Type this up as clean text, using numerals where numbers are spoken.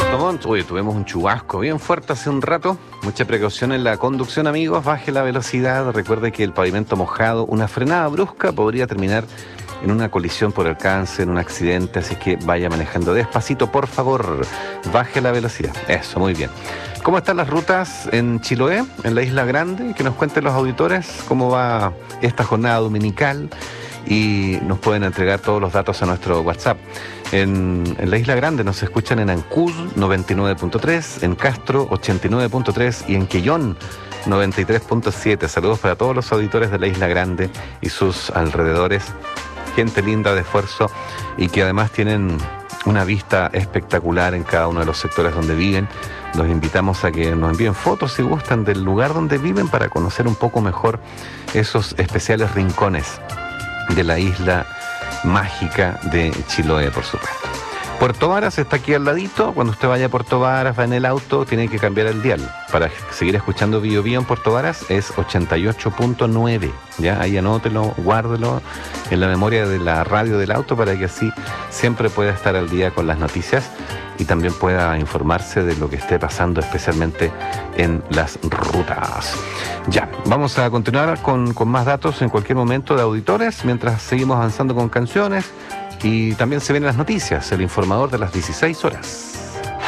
Puerto Montt, uy, tuvimos un chubasco bien fuerte hace un rato. Mucha precaución en la conducción, amigos. Baje la velocidad. Recuerde que el pavimento mojado, una frenada brusca podría terminar en una colisión por alcance, en un accidente. Así que vaya manejando despacito, por favor. Baje la velocidad. Eso, muy bien. ¿Cómo están las rutas en Chiloé, en la Isla Grande? Que nos cuenten los auditores cómo va esta jornada dominical y nos pueden entregar todos los datos a nuestro WhatsApp. En la Isla Grande nos escuchan en Ancud 99.3, en Castro 89.3 y en Quellón 93.7. Saludos para todos los auditores de la Isla Grande y sus alrededores. Gente linda, de esfuerzo y que además tienen una vista espectacular en cada uno de los sectores donde viven. Los invitamos a que nos envíen fotos si gustan del lugar donde viven para conocer un poco mejor esos especiales rincones de la isla mágica de Chiloé, por supuesto. Puerto Varas está aquí al ladito. Cuando usted vaya a Puerto Varas, va en el auto, tiene que cambiar el dial. Para seguir escuchando Bio Bio en Puerto Varas es 88.9. ¿Ya? Ahí anótelo, guárdelo en la memoria de la radio del auto para que así siempre pueda estar al día con las noticias y también pueda informarse de lo que esté pasando, especialmente en las rutas. Ya, vamos a continuar con más datos en cualquier momento de auditores, mientras seguimos avanzando con canciones y también se vienen las noticias, el informador de las 16 horas.